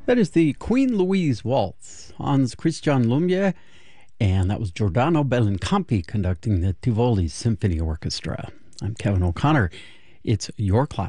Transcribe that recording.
That is the Queen Louise Waltz, Hans Christian Lumiere, and that was Giordano Bellincampi conducting the Tivoli Symphony Orchestra. I'm Kevin O'Connor. It's your class.